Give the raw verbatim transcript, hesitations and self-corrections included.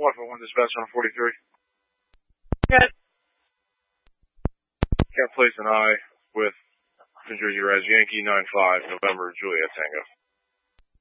One for one dispatch on forty-three. Good. Got place an eye with New Jersey Res Yankee nine five November Juliet Tango.